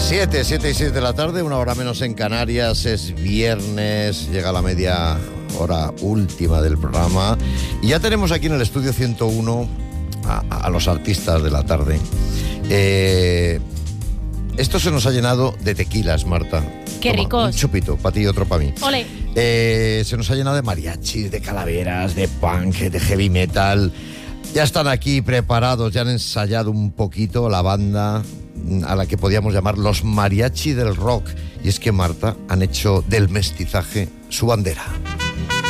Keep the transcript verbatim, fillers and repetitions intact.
Siete, siete y seis de la tarde, una hora menos en Canarias, es viernes, llega la media hora última del programa y ya tenemos aquí en el estudio ciento uno a, a los artistas de la tarde. Eh, esto se nos ha llenado de tequilas, Marta. Qué Toma, ricos. Un chupito, para ti y otro para mí. Ole. Eh, se nos ha llenado de mariachis, de calaveras, de punk, de heavy metal. Ya están aquí preparados, ya han ensayado un poquito la banda a la que podíamos llamar los mariachi del rock. Y es que, Marta, han hecho del mestizaje su bandera.